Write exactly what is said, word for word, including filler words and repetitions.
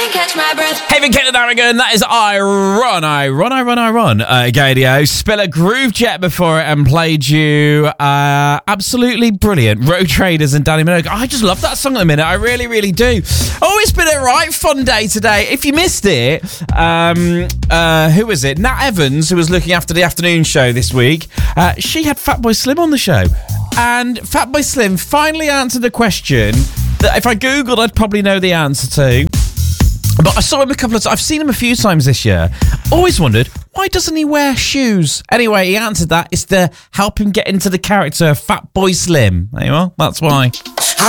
can't catch my breath. Haven Caitlin Arrogant, that is I Run, I Run, I Run, I Run. Uh, Gadio, Spiller Groove Jet before it and played you. Uh, absolutely brilliant. Road Traders and Danny Minogue. I just love that song at the minute. I really, really do. Oh, it's been a right fun day today. If you missed it, um, uh, who was it? Nat Evans, who was looking after the afternoon show this week, uh, she had Fatboy Slim on the show. And Fatboy Slim finally answered a question that if I Googled, I'd probably know the answer to. But I saw him a couple of times. I've seen him a few times this year. Always wondered, why doesn't he wear shoes? Anyway, he answered that. It's to help him get into the character of Fatboy Slim. There you are. That's why.